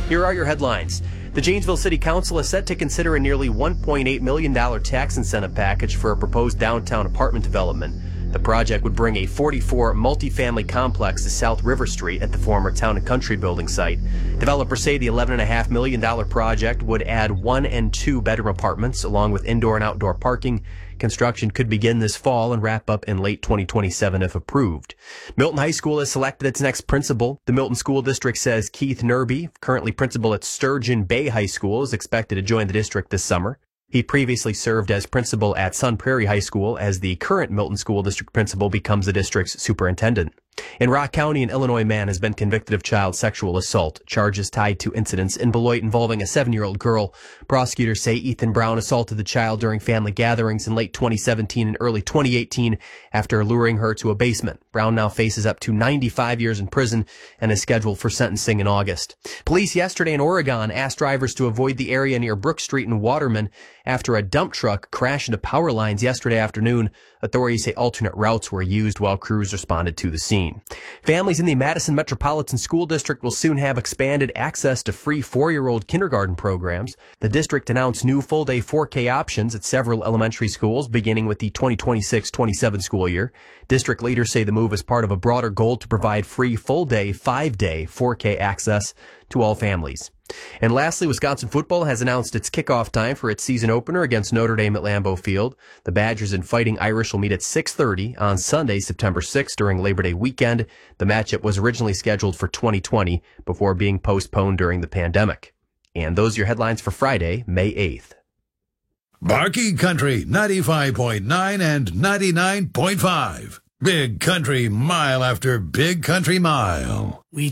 Here are your headlines. The Janesville City Council is set to consider a nearly $1.8 million tax incentive package for a proposed downtown apartment development. The project would bring a 44 multifamily complex to South River Street at the former Town and Country building site. Developers say the $11.5 million project would add 1 and 2 bedroom apartments along with indoor and outdoor parking. Construction could begin this fall and wrap up in late 2027 if approved. Milton High School has selected its next principal. The Milton School District says Keith Nerby, currently principal at Sturgeon Bay High School, is expected to join the district this summer. He previously served as principal at Sun Prairie High School as the current Milton School District principal becomes the district's superintendent. In Rock County, an Illinois man has been convicted of child sexual assault, charges tied to incidents in Beloit involving a 7-year-old girl. Prosecutors say Ethan Brown assaulted the child during family gatherings in late 2017 and early 2018 after luring her to a basement. Brown now faces up to 95 years in prison and is scheduled for sentencing in August. Police yesterday in Oregon asked drivers to avoid the area near Brook Street in Waterman after a dump truck crashed into power lines yesterday afternoon. Authorities say alternate routes were used while crews responded to the scene. Families in the Madison Metropolitan School District will soon have expanded access to free 4-year-old kindergarten programs. The district announced new full-day 4K options at several elementary schools beginning with the 2026-27 school year. District leaders say the move is part of a broader goal to provide free full-day, 5-day 4K access to all families. And lastly, Wisconsin football has announced its kickoff time for its season opener against Notre Dame at Lambeau Field. The Badgers and Fighting Irish will meet at 6:30 on Sunday, September 6th during Labor Day weekend. The matchup was originally scheduled for 2020 before being postponed during the pandemic. And those are your headlines for Friday, May 8th. Barky Country 95.9 and 99.5. Big Country mile after Big Country mile. We